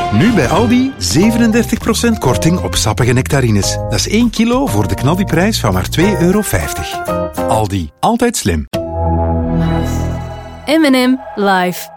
Nu bij Aldi 37% korting op sappige nectarines. Dat is 1 kilo voor de knaldiprijs van maar €2,50. Aldi, altijd slim. M&M live.